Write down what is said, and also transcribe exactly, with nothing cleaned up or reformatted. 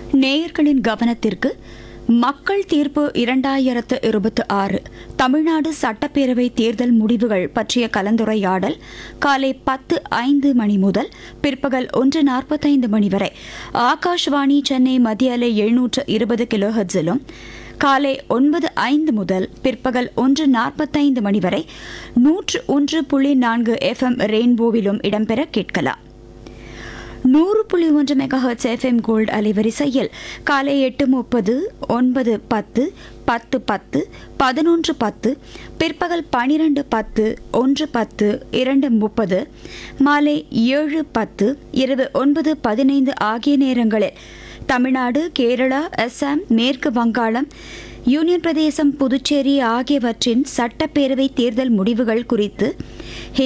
நேயர்களின் கவனத்திற்கு மக்கள் தீர்ப்பு இரண்டாயிரத்து இருபத்தி ஆறு தமிழ்நாடு சட்டப்பேரவை தேர்தல் முடிவுகள் பற்றிய கலந்துரையாடல் காலை பத்து ஐந்து மணி முதல் பிற்பகல் ஒன்று நாற்பத்தைந்து மணி வரை ஆகாஷ்வாணி சென்னை மத்திய அலை எழுநூற்று இருபது கிலோ ஹெர்ட்ஸிலும் காலை ஒன்பது ஐந்து முதல் பிற்பகல் ஒன்று நாற்பத்தைந்து மணி வரை நூற்று ஒன்று புள்ளி நான்கு எஃப் எம் ரெயின்போவிலும் இடம்பெற கேட்கலாம். நூறு புள்ளி ஒன்று மெகாஹெர்ட்ஸ் எஃப்எம் கோல்டு அலைவரிசையில் காலை எட்டு முப்பது ஒன்பது பத்து பத்து பத்து பதினொன்று பத்து பிற்பகல் பனிரெண்டு பத்து ஒன்று பத்து இரண்டு முப்பது மாலை ஏழு பத்து இரவு ஒன்பது பதினைந்து ஆகிய நேரங்களில் தமிழ்நாடு, கேரளா, அசாம், மேற்கு வங்காளம், யூனியன் பிரதேசம், புதுச்சேரி ஆகியவற்றின் சட்டப்பேரவை தேர்தல் முடிவுகள் குறித்து